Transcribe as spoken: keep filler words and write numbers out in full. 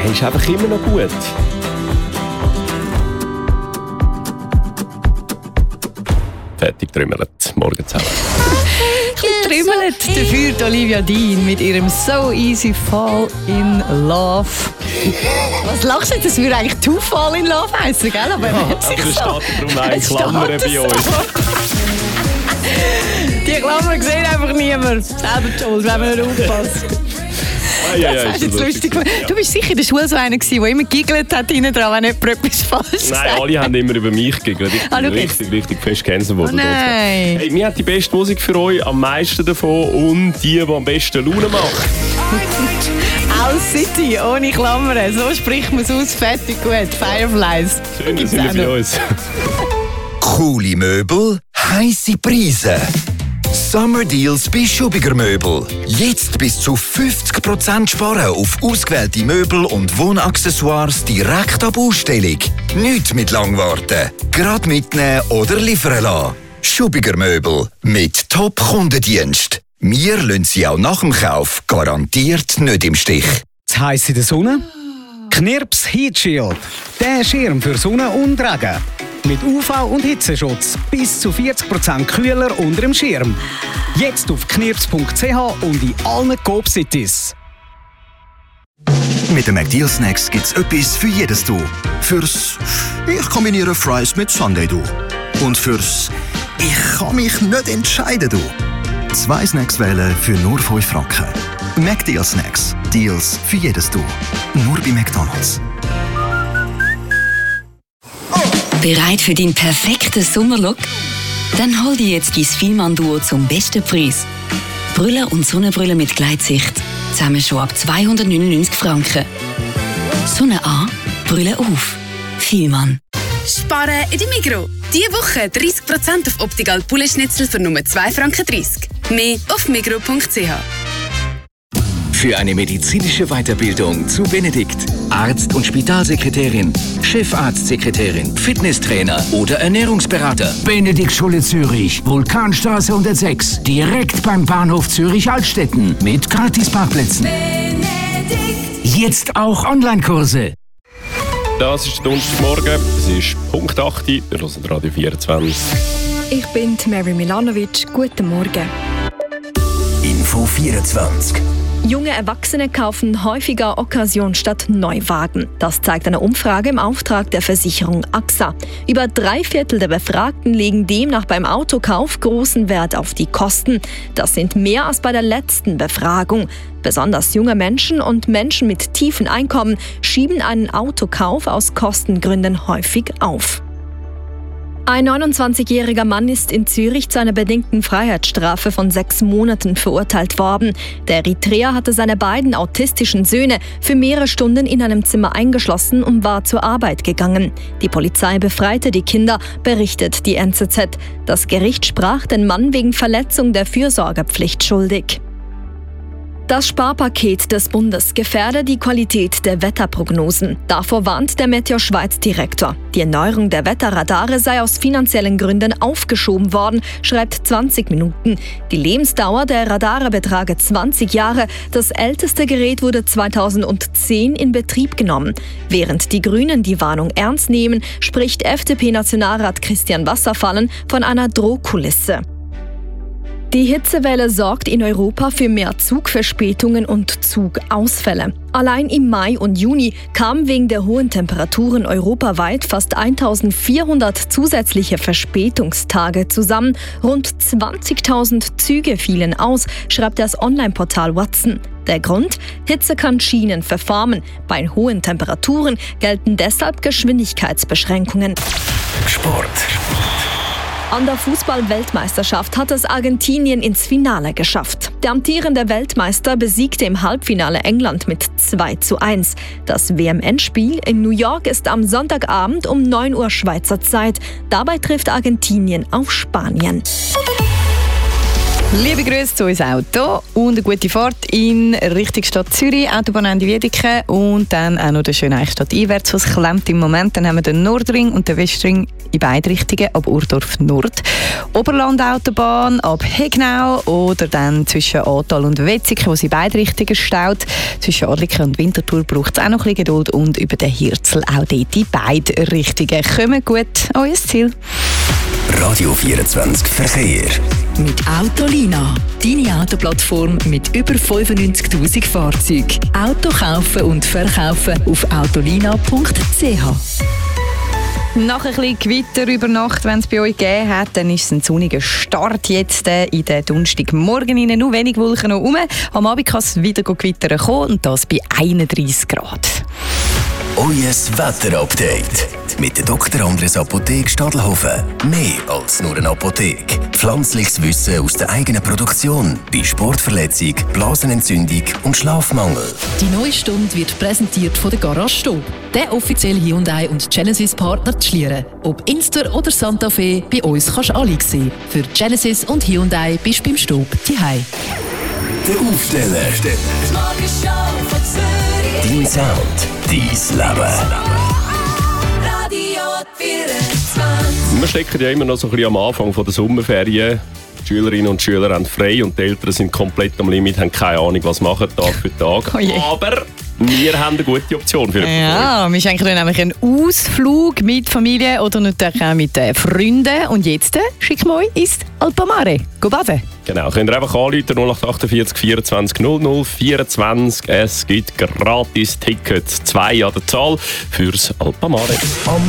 hey, ist einfach immer noch gut. Fertig trümmelt. Morgen zusammen. Trümmelt dafür die Olivia Dean mit ihrem So Easy Fall in Love. Was lachst du? Das würde eigentlich To Fall in Love heißen, gell? Aber ja, es aber so. darum eine Klammer bei uns. Die Klammer sieht einfach niemand. Selber schuld, wenn man nicht aufpasst. Ah, ja, ja, das ist jetzt lustig. lustig. Du bist sicher in der Schule so einer gewesen, der immer giggelt hat hinten dran, wenn jemand etwas falsch Nein, sagt. alle haben immer über mich gegiggelt. Ich Ah, bin richtig, richtig fest gecancelt worden. Oh nein. Hey, wir haben die beste Musik für euch, am meisten davon und die, die am besten Laune macht. Aus City, ohne Klammern. So spricht man es aus. Fertig, gut. Fireflies. Schön, dass ihr bei uns. Coole Möbel, heisse Preise. Summer Deals bei Schubiger Möbel. Jetzt bis zu fünfzig Prozent sparen auf ausgewählte Möbel und Wohnaccessoires direkt ab Ausstellung. Nicht mit lang warten. Gerade mitnehmen oder liefern lassen. Schubiger Möbel mit Top-Kundendienst. Wir lassen sie auch nach dem Kauf garantiert nicht im Stich. Zu heiß in der Sonne? Knirps Heat Shield. Der Schirm für Sonne und Regen. Mit U V- und Hitzeschutz. Bis zu vierzig Prozent kühler unter dem Schirm. Jetzt auf knirps punkt c h und in allen Coop-Cities. Mit den McDeal Snacks gibt's etwas für jedes Du. Fürs Ich kombiniere Fries mit Sundae Du. Und fürs Ich kann mich nicht entscheiden Du. Zwei Snacks wählen für nur fünf Franken. McDeal Snacks. Deals für jedes Du. Nur bei McDonald's. Bereit für deinen perfekten Sommerlook? Dann hol dir jetzt dein Vielmann-Duo zum besten Preis. Brille und Sonnenbrille mit Gleitsicht. Zusammen schon ab zweihundertneunundneunzig Franken. Sonne an, Brille auf. Vielmann. Sparen in der Migros. Diese Woche dreißig Prozent auf Optical Poulet-Schnitzel für nur zwei Franken dreißig. Mehr auf migros punkt c h. Für eine medizinische Weiterbildung zu Benedikt. Arzt- und Spitalsekretärin, Chefarztsekretärin, Fitnesstrainer oder Ernährungsberater. Benedikt Schule Zürich, Vulkanstraße hundertsechs, direkt beim Bahnhof Zürich-Altstetten mit Gratisparkplätzen. Benedikt. Jetzt auch Online-Kurse. Das ist der Donnerstagmorgen, es ist Punkt acht, wir hören Radio vierundzwanzig. Ich bin Mary Milanovic, guten Morgen. Info vierundzwanzig. Junge Erwachsene kaufen häufiger Occasion statt Neuwagen. Das zeigt eine Umfrage im Auftrag der Versicherung A X A. Über drei Viertel der Befragten legen demnach beim Autokauf großen Wert auf die Kosten. Das sind mehr als bei der letzten Befragung. Besonders junge Menschen und Menschen mit tiefen Einkommen schieben einen Autokauf aus Kostengründen häufig auf. Ein neunundzwanzigjähriger Mann ist in Zürich zu einer bedingten Freiheitsstrafe von sechs Monaten verurteilt worden. Der Eritreer hatte seine beiden autistischen Söhne für mehrere Stunden in einem Zimmer eingeschlossen und war zur Arbeit gegangen. Die Polizei befreite die Kinder, berichtet die N Z Z. Das Gericht sprach den Mann wegen Verletzung der Fürsorgepflicht schuldig. Das Sparpaket des Bundes gefährde die Qualität der Wetterprognosen. Davor warnt der Meteo-Schweiz-Direktor. Die Erneuerung der Wetterradare sei aus finanziellen Gründen aufgeschoben worden, schreibt zwanzig Minuten. Die Lebensdauer der Radare betrage zwanzig Jahre. Das älteste Gerät wurde zweitausendzehn in Betrieb genommen. Während die Grünen die Warnung ernst nehmen, spricht F D P-Nationalrat Christian Wasserfallen von einer Drohkulisse. Die Hitzewelle sorgt in Europa für mehr Zugverspätungen und Zugausfälle. Allein im Mai und Juni kamen wegen der hohen Temperaturen europaweit fast eintausendvierhundert zusätzliche Verspätungstage zusammen. Rund zwanzigtausend Züge fielen aus, schreibt das Online-Portal Watson. Der Grund? Hitze kann Schienen verformen. Bei hohen Temperaturen gelten deshalb Geschwindigkeitsbeschränkungen. Sport. An der Fußball-Weltmeisterschaft hat es Argentinien ins Finale geschafft. Der amtierende Weltmeister besiegte im Halbfinale England mit zwei zu eins. Das W M-Endspiel in New York ist am Sonntagabend um neun Uhr Schweizer Zeit. Dabei trifft Argentinien auf Spanien. Liebe Grüße zu uns Auto und eine gute Fahrt in Richtung Stadt Zürich, Autobahn Ende Wiedeke und dann auch noch der schöne Eichstadt einwärts, was klemmt im Moment. Dann haben wir den Nordring und den Westring in beide Richtungen ab Urdorf Nord. Oberlandautobahn ab Hegnau oder dann zwischen Atal und Wetzikon, wo sie in beide Richtungen staut. Zwischen Adliken und Winterthur braucht es auch noch ein bisschen Geduld und über den Hirzel auch dort in beide Richtungen. Kommt gut an euer Ziel. Radio vierundzwanzig Verkehr. Mit Autolina, deine Autoplattform mit über fünfundneunzigtausend Fahrzeugen. Auto kaufen und verkaufen auf autolina punkt c h. Nach ein bisschen Gewitter über Nacht, wenn es bei euch gegeben hat, dann ist es ein sonniger Start jetzt äh, in den Donnerstagmorgen rein. Nur wenig Wolken noch rum. Am Abend kann es wieder gewittern kommen und das bei einunddreissig Grad. Euer Wetterupdate mit der Doktor Andres Apotheke Stadelhofen. Mehr als nur eine Apotheke. Pflanzliches Wissen aus der eigenen Produktion bei Sportverletzung, Blasenentzündung und Schlafmangel. Die neue Stunde wird präsentiert von der Garage Stob, der offizielle Hyundai und Genesis Partner zu Schlieren. Ob Inster oder Santa Fe, bei uns kannst du alle sehen. Für Genesis und Hyundai bist du beim Stob zuhause. Der Aufsteller. Dein Sound, dein Leben. Wir stecken ja immer noch so ein bisschen am Anfang der Sommerferien. Die Schülerinnen und Schüler haben frei und die Eltern sind komplett am Limit, haben keine Ahnung, was machen, Tag für Tag. Oh Aber wir haben eine gute Option für den Ja, wir schenken dann nämlich einen Ausflug mit Familie oder natürlich auch mit äh, Freunden. Und jetzt äh, schicken wir euch ins Alpamare. Go baden. Genau, könnt ihr einfach anrufen, null acht achtundvierzig vierundzwanzig null null vierundzwanzig. Es gibt gratis Tickets, zwei an der Zahl fürs Alpamare.